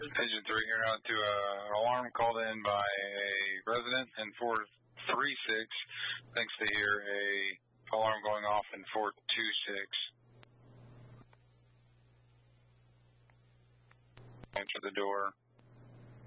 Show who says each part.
Speaker 1: Agent 3 here out to an alarm called in by a resident in 436. Thanks to hear a alarm going off in 426. Answer the door.